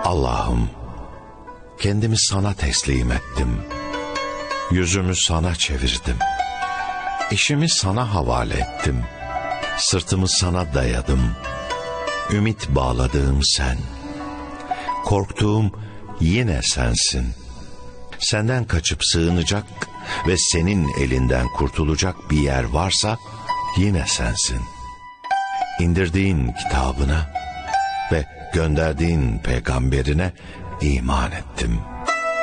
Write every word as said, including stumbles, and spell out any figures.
Allah'ım, kendimi sana teslim ettim. Yüzümü sana çevirdim. İşimi sana havale ettim. Sırtımı sana dayadım. Ümit bağladığım sen. Korktuğum yine sensin. Senden kaçıp sığınacak ve senin elinden kurtulacak bir yer varsa yine sensin. İndirdiğin kitabına ve gönderdiğin peygamberine iman ettim.